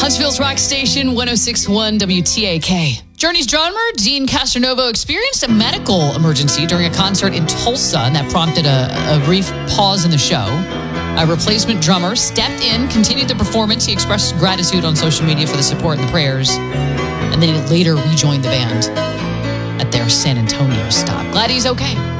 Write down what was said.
Huntsville's rock station, 106.1 WTAK. Journey's drummer, Dean Castronovo, experienced a medical emergency during a concert in Tulsa, and that prompted a brief pause in the show. A replacement drummer stepped in, continued the performance. He expressed gratitude on social media for the support and the prayers, and then he later rejoined the band at their San Antonio stop. Glad he's okay.